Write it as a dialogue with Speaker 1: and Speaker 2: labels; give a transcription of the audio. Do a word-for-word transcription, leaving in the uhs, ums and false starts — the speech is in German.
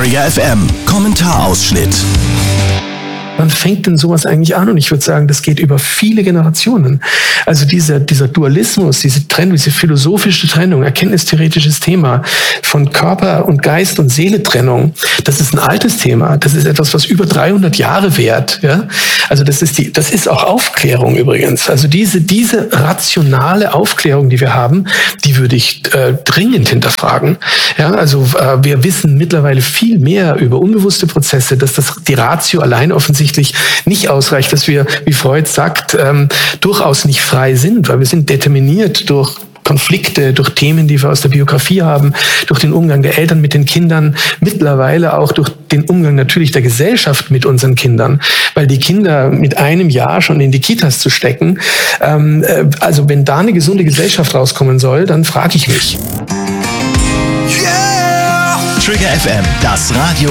Speaker 1: Trigger F M, Kommentarausschnitt.
Speaker 2: Wann fängt denn sowas eigentlich an? Und ich würde sagen, das geht über viele Generationen. Also dieser, dieser Dualismus, diese Trennung, diese philosophische Trennung, erkenntnistheoretisches Thema von Körper und Geist und Seele-Trennung, das ist ein altes Thema. Das ist etwas, was über dreihundert Jahre währt. Ja? Also das ist die, das ist auch Aufklärung übrigens. Also diese, diese rationale Aufklärung, die wir haben, die würde ich äh, dringend hinterfragen. Ja? Also äh, wir wissen mittlerweile viel mehr über unbewusste Prozesse, dass das die Ratio allein offensichtlich nicht ausreicht, dass wir, wie Freud sagt, ähm, durchaus nicht frei sind, weil wir sind determiniert durch Konflikte, durch Themen, die wir aus der Biografie haben, durch den Umgang der Eltern mit den Kindern, mittlerweile auch durch den Umgang natürlich der Gesellschaft mit unseren Kindern, weil die Kinder mit einem Jahr schon in die Kitas zu stecken, ähm, äh, also wenn da eine gesunde Gesellschaft rauskommen soll, dann frage ich mich.
Speaker 1: Yeah! Trigger F M, das Radio